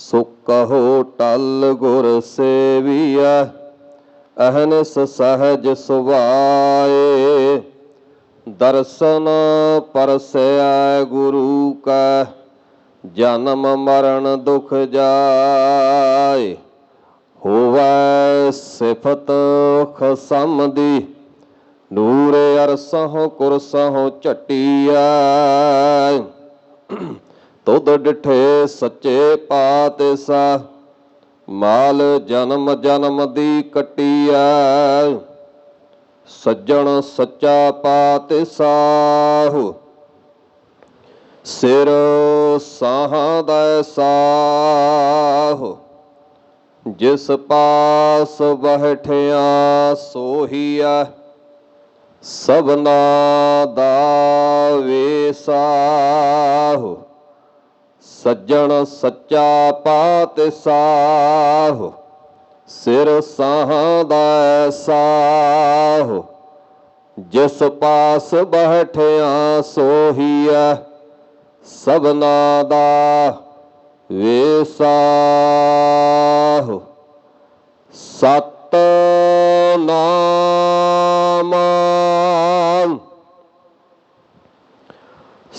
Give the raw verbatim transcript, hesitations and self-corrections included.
ਸੋ ਕਹੋ ਟਲ ਗੁਰ ਸੇਵੀਐ, ਅਹਨਿਸ ਸਹਿਜ ਸੁਭਾਏ। ਦਰਸ਼ਨ ਪਰਸੈ ਗੁਰੂ ਕੈ, ਜਨਮ ਮਰਨ ਦੁਖ ਜਾਏ। ਹੋਵੈ ਸਿਫਤ ਖਸਮ ਦੀ, ਨੂਰ ਅਰਸਹੁ ਕੁਰਸਹੁ ਝਟੀਐ। ਤੁਧ ਡਿਠੇ ਸੱਚੇ ਪਾਤਸ਼ਾਹ, ਮਾਲ ਜਨਮ ਜਨਮ ਦੀ ਕੱਟੀਐ। ਸੱਜਣ ਸੱਚਾ ਪਾਤਸ਼ਾਹ, ਸਿਰ ਸਾਹਾਂ ਦਾ ਸਾਹ। ਜਿਸ ਪਾਸ ਬੈਠਿਆ ਸੋਹੀਐ, ਸਭਨਾ ਦਾ ਵੇਸਾਹ। ਸੱਜਣ ਸੱਚਾ ਪਾਤਸ਼ਾਹ, ਸਿਰ ਸਾਹਾਂ ਦਾ ਸਾਹ। ਜਿਸ ਪਾਸ ਬੈਠਿਆ ਸੋਹੀਐ, ਸਭਨਾ ਦਾ ਵੇਸਾਹ। ਸਤਿ